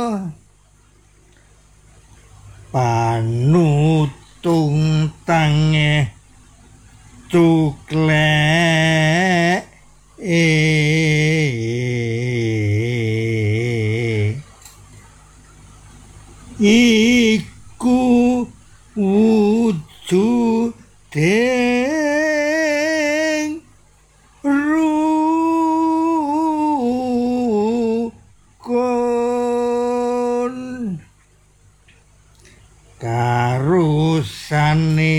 panutung tange cuklek iku wujuding rukun karusane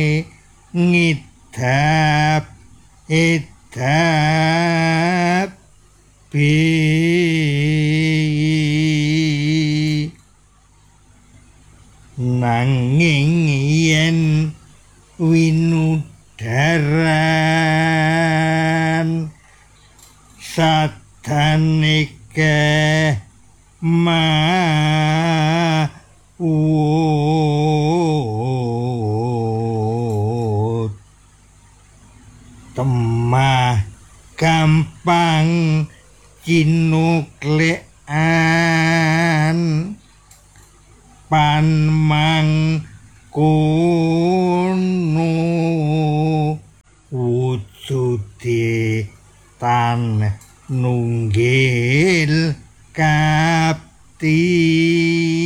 ngidap nanging yen winudaran sadanike mawut temah gampang cinuklekan panmangkono wujude tan nunggil kapti